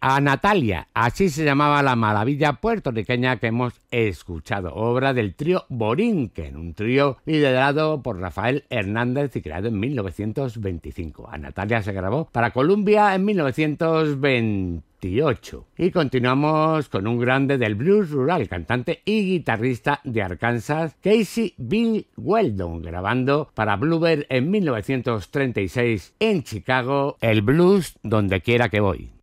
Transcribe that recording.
a Natalia, así se llamaba la maravilla puertorriqueña que hemos escuchado, obra del trío Borinquen, un trío liderado por Rafael Hernández y creado en 1925. A Natalia se grabó para Columbia en 1928. Y continuamos con un grande del blues rural, cantante y guitarrista de Arkansas, Casey Bill Weldon, grabando para Bluebird en 1936 en Chicago, el blues Donde Quiera que Voy.